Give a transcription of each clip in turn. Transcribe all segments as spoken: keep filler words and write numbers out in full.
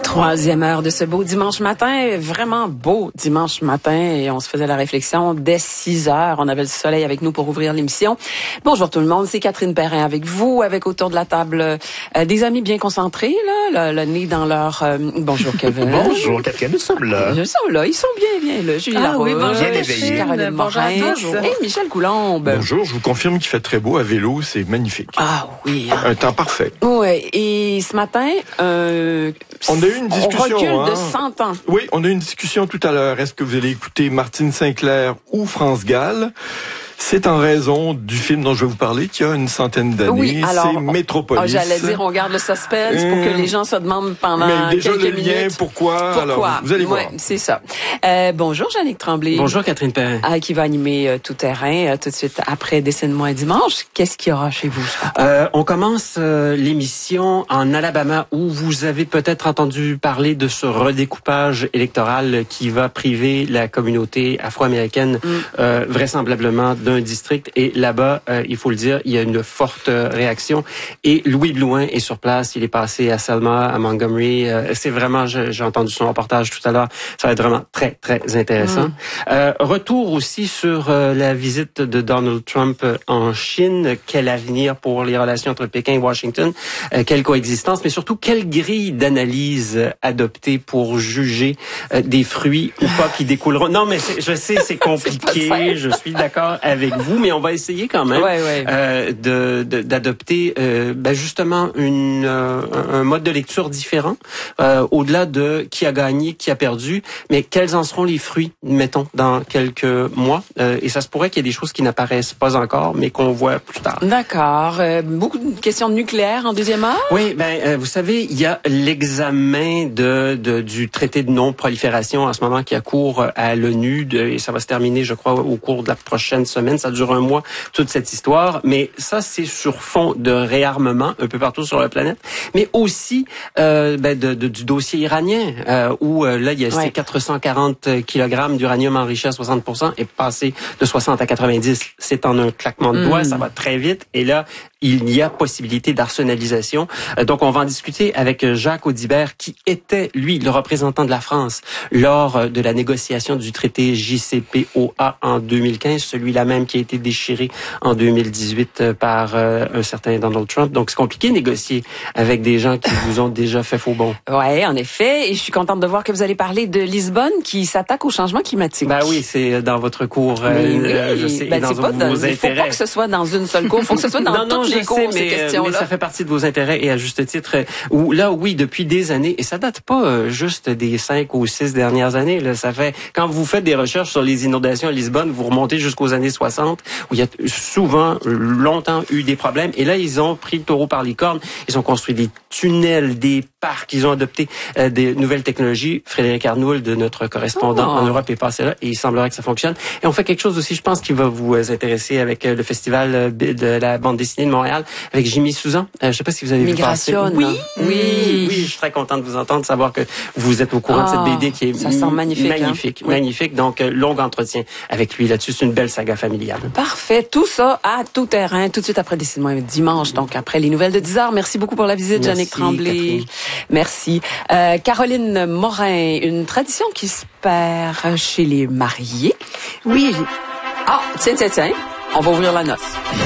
Troisième heure de ce beau dimanche matin, vraiment beau dimanche matin, et on se faisait la réflexion dès six heures. On avait le soleil avec nous pour ouvrir l'émission. Bonjour tout le monde, c'est Catherine Perrin avec vous, avec autour de la table euh, des amis bien concentrés, là, le, le nez dans leur... Euh, bonjour Kevin. Bonjour Catherine, nous sommes là. Ils sont là, ils sont bien, bien là. Julie ah, Laroche, oui, bonjour, bien éveillés. Caroline Morin, et Michel Coulombe. Bonjour, je vous confirme qu'il fait très beau à vélo, c'est magnifique. Ah oui. Hein. Un temps parfait. Ouais, et ce matin, euh, on a eu une discussion. On recule hein? de cent ans. Oui, on a eu une discussion tout à l'heure. Est-ce que vous allez écouter Martine Sinclair ou France Gall? C'est en raison du film dont je vais vous parler qui a une centaine d'années. Oui, alors, c'est Métropolis. Oh, j'allais dire, on garde le suspense pour que les gens se demandent pendant Mais déjà quelques le lien, minutes. pourquoi, Pourquoi? alors vous allez voir. Ouais, c'est ça. Euh, bonjour Jannick Tremblay. Bonjour Catherine Perrin. Euh, qui va animer euh, Tout terrain euh, tout de suite après Dessine-moi un dimanche. Qu'est-ce qu'il y aura chez vous ce matin? Euh, on commence euh, l'émission en Alabama où vous avez peut-être entendu parler de ce redécoupage électoral qui va priver la communauté afro-américaine mm. euh, vraisemblablement d'un district. Et là-bas, euh, il faut le dire, il y a une forte euh, réaction. Et Louis Blouin est sur place. Il est passé à Selma, à Montgomery. Euh, c'est vraiment, j'ai entendu son reportage tout à l'heure. Ça va être vraiment très, très intéressant. Mm. Euh, retour aussi sur euh, la visite de Donald Trump en Chine. Quel avenir pour les relations entre Pékin et Washington? Euh, quelle coexistence? Mais surtout, quelle grille d'analyse adopter pour juger euh, des fruits ou pas qui découleront? Non, mais je sais, c'est compliqué. Je suis d'accord avec vous, mais on va essayer quand même ouais, ouais. Euh, de, de, d'adopter euh, ben justement une, euh, un mode de lecture différent, euh, au-delà de qui a gagné, qui a perdu, mais quels en seront les fruits, mettons, dans quelques mois. Euh, et ça se pourrait qu'il y ait des choses qui n'apparaissent pas encore, mais qu'on voit plus tard. D'accord. Euh, beaucoup de questions de nucléaire en deuxième heure? Oui, ben euh, vous savez, il y a l'examen de, de du traité de non-prolifération en ce moment qui a cours à l'ONU, de, et ça va se terminer, je crois, au cours de la prochaine semaine. Ça dure un mois, toute cette histoire. Mais ça, c'est sur fond de réarmement un peu partout sur la planète, mais aussi euh, ben, de, de, du dossier iranien, euh, où euh, là, il y a ouais. ces quatre cent quarante kilogrammes d'uranium enrichi à soixante pour cent et passé de soixante à quatre-vingt-dix. C'est en un claquement de doigts, mmh. ça va très vite. Et là, il y a possibilité d'arsenalisation. Euh, donc, on va en discuter avec Jacques Audibert, qui était, lui, le représentant de la France lors de la négociation du traité J C P O A en deux mille quinze, celui-là même qui a été déchiré en deux mille dix-huit par euh, un certain Donald Trump. Donc, c'est compliqué de négocier avec des gens qui vous ont déjà fait faux bon. Oui, en effet. Et je suis contente de voir que vous allez parler de Lisbonne qui s'attaque au changement climatique. Ben oui, c'est dans votre cours. Euh, oui, je sais, ben, dans pas vos dans, intérêts. Il ne faut pas que ce soit dans une seule cour. Il faut que ce soit dans non, non, toutes les cours, sais, ces mais, questions-là. Mais ça fait partie de vos intérêts et à juste titre. Où, là, oui, depuis des années, et ça date pas euh, juste des cinq ou six dernières années. Là, ça fait quand vous faites des recherches sur les inondations à Lisbonne, vous remontez jusqu'aux années soixante, où il y a souvent, longtemps, eu des problèmes. Et là, ils ont pris le taureau par les cornes. Ils ont construit des tunnels, des parcs. Ils ont adopté euh, des nouvelles technologies. Frédéric Arnould, de notre correspondant oh. en Europe, est passé là et il semblerait que ça fonctionne. Et on fait quelque chose aussi, je pense, qui va vous intéresser avec le festival de la bande dessinée de Montréal, avec Jimmy Souzan. Euh, je ne sais pas si vous avez Migration, vu passer. Oui, oui, oui. Je suis très contente de vous entendre, savoir que vous êtes au courant oh, de cette B D qui est ça sent magnifique, magnifique, hein? magnifique. Donc, euh, long entretien avec lui là-dessus. C'est une belle saga familiale. Parfait. Tout ça à tout terrain, tout de suite après Dessine-moi un dimanche. Donc, après les nouvelles de dix heures. Merci beaucoup pour la visite, Jannick Tremblay. Catherine. Merci. Euh, Caroline Morin, une tradition qui se perd chez les mariés. Oui. Ah, tiens, tiens, tiens. On va ouvrir la noce.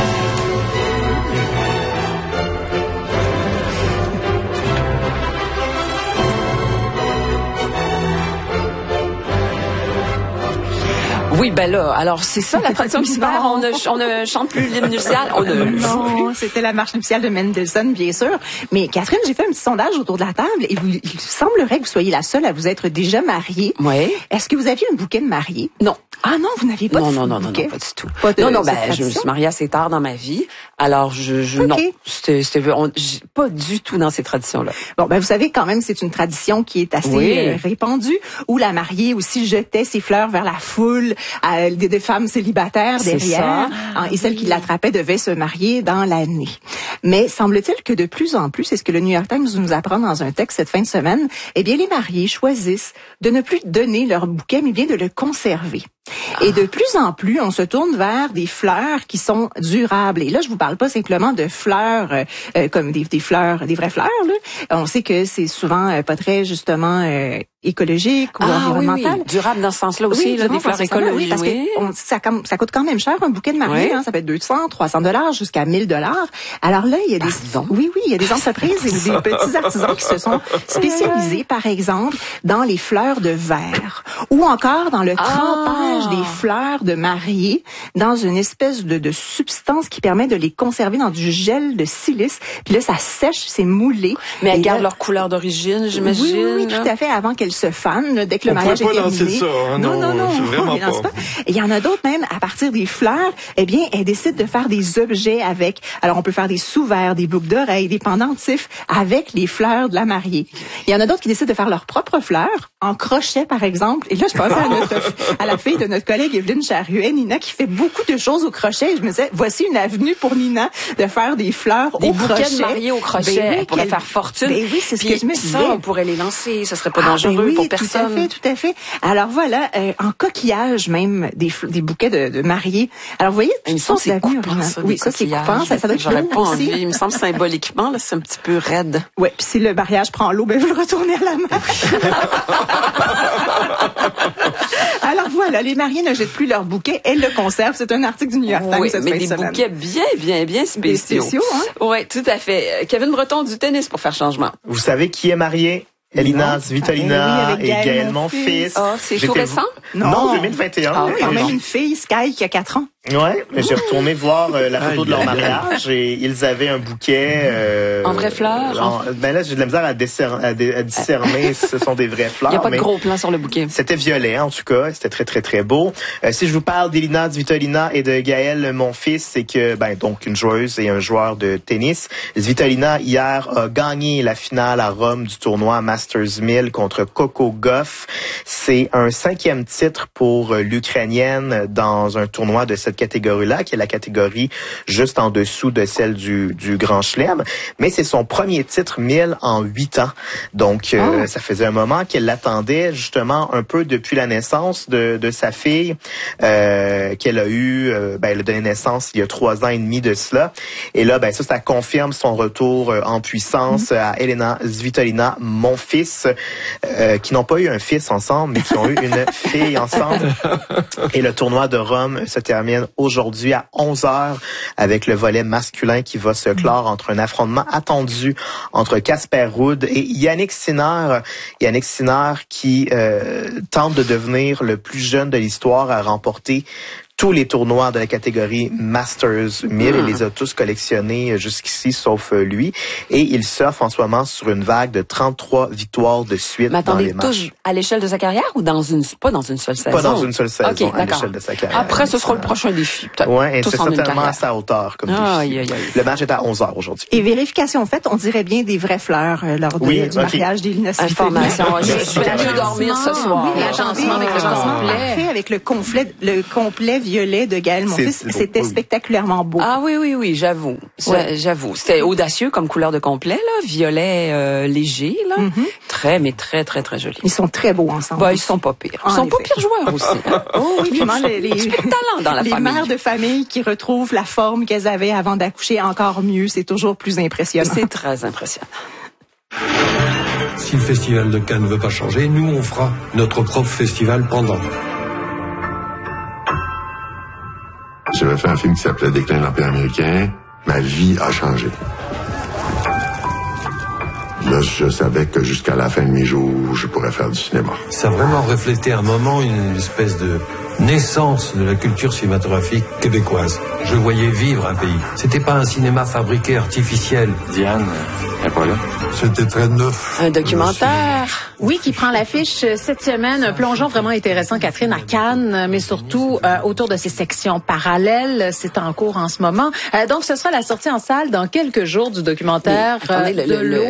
Oui, ben là, alors c'est ça la tradition qui se perd. On ne, on ne chante plus l'hymne nuptial. On ne non, c'était la marche nuptiale de Mendelssohn, bien sûr. Mais Catherine, j'ai fait un petit sondage autour de la table et vous, il semblerait que vous soyez la seule à vous être déjà mariée. Oui. Est-ce que vous aviez un bouquet de mariée? Non. Ah non, vous n'aviez pas non, de non, non, bouquet? Non, non, pas du tout. Pas de, non, non, ben, je me suis mariée assez tard dans ma vie. Alors, je, je okay. non, c'était, c'était on, pas du tout dans ces traditions-là. Bon, ben, vous savez, quand même, c'est une tradition qui est assez oui. euh, répandue, où la mariée aussi jetait ses fleurs vers la foule, euh, des, des femmes célibataires c'est derrière, hein, et celle qui l'attrapait devait se marier dans l'année. Mais semble-t-il que de plus en plus, c'est ce que le New York Times nous apprend dans un texte cette fin de semaine, eh bien, les mariés choisissent de ne plus donner leur bouquet, mais bien de le conserver. Et de plus en plus, on se tourne vers des fleurs qui sont durables. Et là, je vous parle pas simplement de fleurs euh, comme des, des fleurs, des vraies fleurs. Là. On sait que c'est souvent euh, pas très justement euh, écologique ou ah, environnemental. Oui, oui. Durable dans ce sens-là aussi, oui, là, des fleurs écologiques. Oui, parce oui. que on, ça, ça coûte quand même cher un bouquet de mariée. Oui. Hein, ça peut être deux cents, trois cents dollars jusqu'à mille dollars. Alors là, il y a des, Pardon? oui, oui, il y a des entreprises et des petits artisans qui se sont spécialisés, par exemple, dans les fleurs de verre ou encore dans le trempage ah. des fleurs de mariée dans une espèce de, de substance qui permet de les conserver dans du gel de silice. Puis là, ça sèche, c'est moulé. Mais elles et gardent là, leur couleur d'origine, j'imagine. Oui, oui, oui, tout à fait, avant qu'elles se fanent, là, dès que le on mariage est terminé. Lancer ça, hein, non, non, non, non, vraiment pas. pas. Il y en a d'autres même, à partir des fleurs, eh bien, elles décident de faire des objets avec. Alors, on peut faire des sous-verres, des boucles d'oreilles, des pendentifs avec les fleurs de la mariée. Il y en a d'autres qui décident de faire leurs propres fleurs, en crochet, par exemple. Et là, je pensais à, notre, à la fille de notre collègue Evelyne Charruet, Nina, qui fait beaucoup de choses au crochet. Et je me disais, voici une avenue pour Nina de faire des fleurs des au crochet. Des bouquets de mariée au crochet. Ben oui, elle pourrait faire fortune. Ben oui, c'est ce Puis que je me disais. Ça, on pourrait les lancer. Ce serait pas ah, dangereux ben oui, pour personne. Tout à fait, tout à fait. Alors voilà, euh, en coquillage même, des, des bouquets de, de mariés. Alors vous voyez, il me semble c'est coupant, ça, oui, ça c'est coupant, ça, ça doit être J'aurais pas aussi. envie. Il me semble symboliquement, là, c'est un petit peu raide. Ouais, puis si le mariage prend l'eau, ben vous le retournez à la mer. Alors voilà, les mariés ne jettent plus leurs bouquets, elles le conservent. C'est un article du New York Times. Oui, cette mais fin des de semaine. bouquets bien, bien, bien spéciaux. Des spéciaux, hein? Oui, tout à fait. Kevin Breton du tennis pour faire changement. Vous savez qui est marié? Elina Svitolina ah, oui, et Gaël Monfils. Oh, c'est tout récent? Non, non, deux mille vingt et un. Ah, oui, quand même une fille, Sky, qui a quatre ans. Ouais, mais j'ai retourné voir euh, la photo de leur mariage et ils avaient un bouquet euh, en vraies fleurs. En, ben là, j'ai de la misère à, décer, à, dé, à discerner si ce sont des vraies fleurs. Il n'y a pas de gros plan sur le bouquet. C'était violet en tout cas, c'était très très très beau. Euh, si je vous parle d'Elina Svitolina et de Gaël Monfils, c'est que ben donc une joueuse et un joueur de tennis. Svitolina hier a gagné la finale à Rome du tournoi Masters mille contre Coco Gauff. C'est un cinquième titre pour l'Ukrainienne dans un tournoi de cette catégorie-là, qui est la catégorie juste en dessous de celle du, du Grand Chelem. Mais c'est son premier titre mille en huit ans. Donc, oh. euh, ça faisait un moment qu'elle l'attendait justement un peu depuis la naissance de, de sa fille, euh, qu'elle a eu, euh, ben, elle a donné naissance il y a trois ans et demi de cela. Et là, ben ça, ça confirme son retour en puissance mm. à Elina Svitolina, mon fils, euh, qui n'ont pas eu un fils ensemble, mais qui ont eu une fille ensemble. Et le tournoi de Rome se termine aujourd'hui à onze heures avec le volet masculin qui va se clore entre un affrontement attendu entre Casper Ruud et Yannick Sinner. Yannick Sinner qui euh, tente de devenir le plus jeune de l'histoire à remporter tous les tournois de la catégorie Masters mille. Il les a tous collectionnés jusqu'ici, sauf lui. Et il surfe en ce moment sur une vague de trente-trois victoires de suite. Mais attendez, dans les matchs. tous à l'échelle de sa carrière ou dans une, pas dans une seule saison? Pas dans une seule saison, okay, à l'échelle de sa carrière. Après, ce sera le prochain défi, peut-être. Ouais, et c'est certainement à sa hauteur, comme ah, défi. aïe, aïe, aïe. Le match est à onze heures aujourd'hui. Et vérification faite, on dirait bien des vraies fleurs euh, lors de, oui, du okay. mariage d'Elina Svitolina. Information. Je suis allée dormir ce soir. Oui, l'agencement avec le complet. Avec le complet, le complet violet de Gaël Monfils. C'était spectaculairement beau. Ah oui, oui, oui, j'avoue. Ouais. J'avoue. C'était audacieux comme couleur de complet, là. Violet euh, léger, là. Mm-hmm. Très, mais très, très, très joli. Ils sont très beaux ensemble. Bah, ils sont pas pires. Ils sont pas pires joueurs aussi. Hein. Oh oui, vraiment, les, les, les talents dans la les famille. mères de famille qui retrouvent la forme qu'elles avaient avant d'accoucher encore mieux, c'est toujours plus impressionnant. C'est très impressionnant. Si le festival de Cannes ne veut pas changer, nous, on fera notre propre festival pendant. J'avais fait un film qui s'appelait Déclin de l'Empire américain. Ma vie a changé. Là, je savais que jusqu'à la fin de mes jours, je pourrais faire du cinéma. Ça a vraiment reflété un moment, une espèce de naissance de la culture cinématographique québécoise. Je voyais vivre un pays. C'était pas un cinéma fabriqué artificiel. Diane, elle est pas là. C'était très neuf. Un documentaire. Oui, qui prend l'affiche cette semaine. Un plongeon vraiment intéressant, Catherine, à Cannes, mais surtout euh, autour de ces sections parallèles. C'est en cours en ce moment. Euh, donc, ce sera la sortie en salle dans quelques jours du documentaire oui, attendez, euh, le, de l'eau. Le, le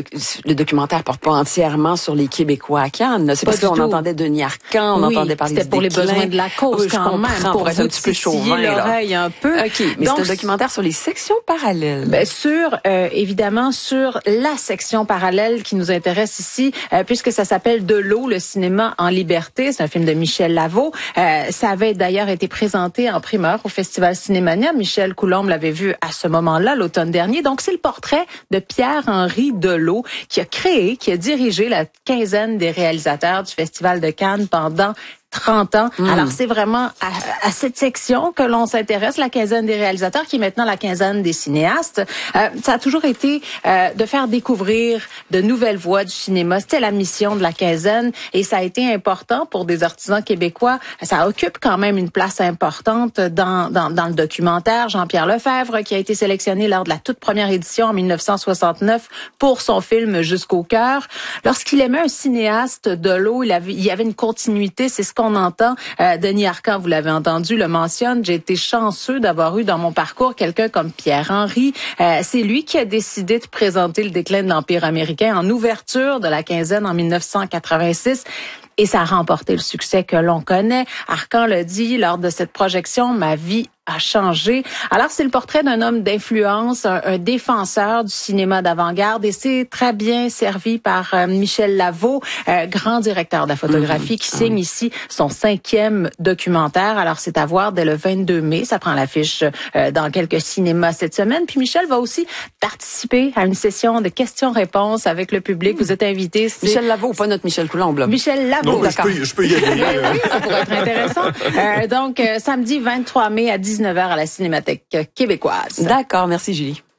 le documentaire porte pas entièrement sur les Québécois à Cannes. C'est Pas parce du qu'on tout. entendait Denis Arcand, on oui, entendait parler c'était du pour les déclin. besoins de la cause Oui, je quand même, comprends, pour pour être vous un petit peu titiller chauvin, là. l'oreille un peu. OK, mais Donc, c'est un documentaire sur les sections parallèles. Ben, sur, euh, évidemment, sur la section parallèle qui nous intéresse ici, euh, puisque ça s'appelle De l'eau, le cinéma en liberté. C'est un film de Michel Lavaud. Euh, ça avait d'ailleurs été présenté en primeur au Festival Cinémania. Michel Coulombe l'avait vu à ce moment-là, l'automne dernier. Donc, c'est le portrait de Pierre-Henri Delot, qui a créé, qui a dirigé la quinzaine des réalisateurs du Festival de Cannes pendant trente ans. Mmh. Alors, c'est vraiment à, à cette section que l'on s'intéresse, la quinzaine des réalisateurs, qui est maintenant la quinzaine des cinéastes. Euh, ça a toujours été euh, de faire découvrir de nouvelles voies du cinéma. C'était la mission de la quinzaine et ça a été important pour des artisans québécois. Ça occupe quand même une place importante dans, dans, dans le documentaire. Jean-Pierre Lefebvre, qui a été sélectionné lors de la toute première édition en dix-neuf cent soixante-neuf pour son film Jusqu'au cœur. Lorsqu'il aimait un cinéaste de l'eau, il, avait, il y avait une continuité. C'est ce qu'on on entend. Euh, Denis Arcand, vous l'avez entendu, le mentionne. J'ai été chanceux d'avoir eu dans mon parcours quelqu'un comme Pierre-Henri. Euh, c'est lui qui a décidé de présenter le déclin de l'Empire américain en ouverture de la quinzaine en dix-neuf cent quatre-vingt-six. Et ça a remporté le succès que l'on connaît. Arcand l'a dit lors de cette projection, ma vie a changé. Alors, c'est le portrait d'un homme d'influence, un, un défenseur du cinéma d'avant-garde, et c'est très bien servi par euh, Michel Lavaud, euh, grand directeur de la photographie, mmh, qui signe ici son cinquième documentaire. Alors, c'est à voir dès le vingt-deux mai. Ça prend l'affiche euh, dans quelques cinémas cette semaine. Puis Michel va aussi participer à une session de questions-réponses avec le public. Mmh. Vous êtes invité. Michel Lavaud, pas notre Michel Coulombe, là. Michel Lavaud. Non, je peux, je peux y aller. Oui, ça pourrait être intéressant. Euh, donc, euh, samedi vingt-trois mai à dix-neuf heures à la Cinémathèque québécoise. D'accord, merci Julie.